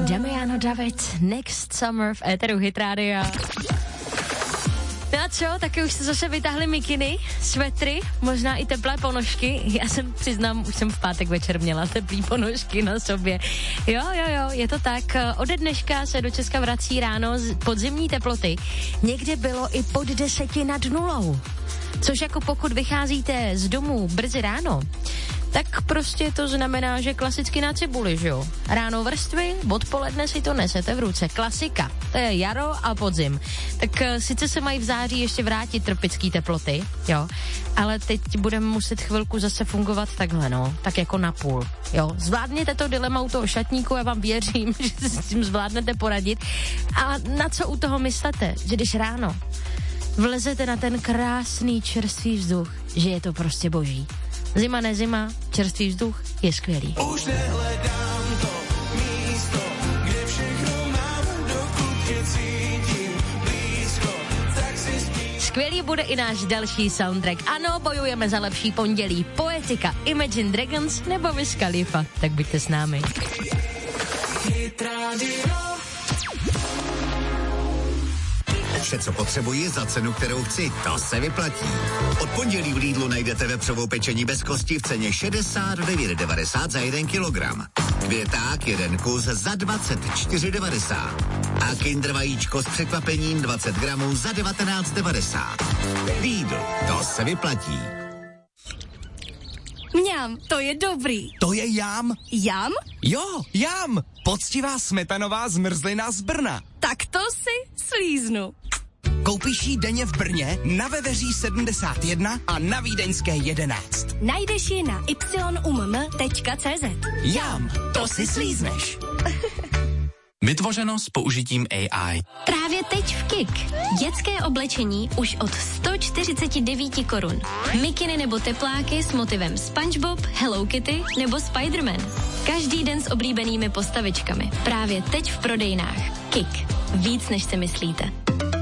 Damiano David, Next Summer v éteru Hit Rádia. No a co, taky už jste zase vytáhli mikiny, svetry, možná i teplé ponožky. Já jsem, přiznám, už jsem v pátek večer měla teplý ponožky na sobě. Jo, je to tak. Ode dneška se do Česka vrací ráno podzimní teploty. Někde bylo i pod 10 nad nulou. Což jako pokud vycházíte z domu brzy ráno, tak prostě to znamená, že klasicky na cibuli, že jo? Ráno vrstvy, odpoledne si to nesete v ruce. Klasika. To je jaro a podzim. Tak sice se mají v září ještě vrátit tropické teploty, jo, ale teď budeme muset chvilku zase fungovat takhle, no, tak jako napůl, jo. Zvládněte to dilema u toho šatníku, já vám věřím, že se s tím zvládnete poradit. A na co u toho myslete? Že když ráno vlezete na ten krásný čerstvý vzduch, že je to prostě boží. Zima, nezima, čerstvý vzduch je skvělý. Už nehledám to místo, kde všechno mám, dokud tě cítím blízko, tak si spíš. Skvělý bude i náš další soundtrack. Ano, bojujeme za lepší pondělí. Poetika, Imagine Dragons nebo Wiz Khalifa. Tak buďte s námi. Vše, co potřebuji za cenu, kterou chci, to se vyplatí. Od pondělí v Lidlu najdete vepřovou pečení bez kosti v ceně 69,90 za 1 kilogram. Květák 1 kus za 24,90. A Kinder vajíčko s překvapením 20 gramů za 19,90. Lidl, to se vyplatí. Mňam, to je dobrý. To je jam. Jam? Jo, jam. Poctivá smetanová zmrzlina z Brna. Tak to si slíznu. Koupíš ji denně v Brně, na Veveří 71 a na Vídeňské 11. Najdeš ji na yumm.cz. Jam, to si slízneš. Vytvořeno s použitím AI. Právě teď v KIK. Dětské oblečení už od 149 korun. Mikiny nebo tepláky s motivem SpongeBob, Hello Kitty nebo Spider-Man. Každý den s oblíbenými postavičkami. Právě teď v prodejnách. KIK. Víc než si myslíte.